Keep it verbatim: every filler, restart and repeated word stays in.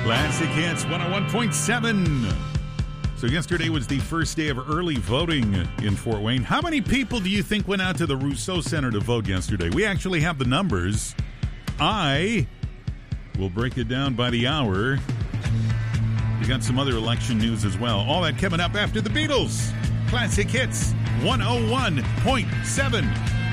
Classic Hits one oh one point seven. So yesterday was the first day of early voting in Fort Wayne. How many people do you think went out to the Rousseau Center to vote yesterday? We actually have the numbers. I will break it down by the hour. We got some other election news as well. All that coming up after the Beatles. Classic Hits one oh one point seven.